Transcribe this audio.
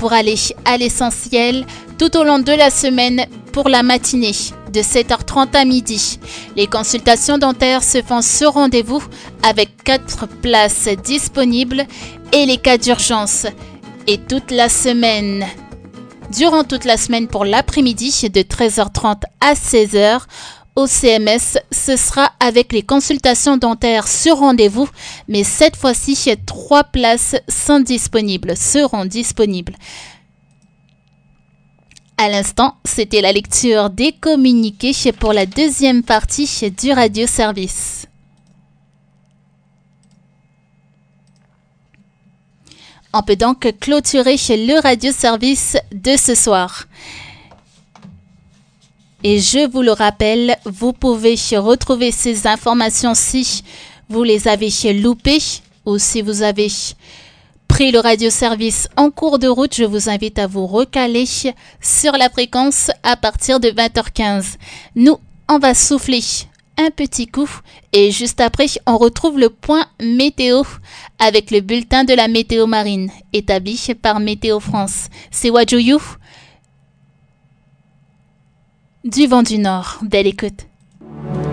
pour aller à l'essentiel tout au long de la semaine pour la matinée de 7h30 à midi. Les consultations dentaires se font sur rendez-vous avec 4 places disponibles et les cas d'urgence. Et toute la semaine, durant toute la semaine pour l'après-midi de 13h30 à 16h, au CMS, ce sera avec les consultations dentaires sur rendez-vous, mais cette fois-ci, 3 places seront disponibles. À l'instant, c'était la lecture des communiqués pour la deuxième partie du radioservice. On peut donc clôturer le radioservice de ce soir. Et je vous le rappelle, vous pouvez retrouver ces informations si vous les avez loupées ou si vous avez pris le radioservice en cours de route. Je vous invite à vous recaler sur la fréquence à partir de 20h15. Nous, on va souffler un petit coup et juste après, on retrouve le point météo avec le bulletin de la météo marine établi par Météo France. C'est Wadjouyou du vent du Nord. Belle écoute.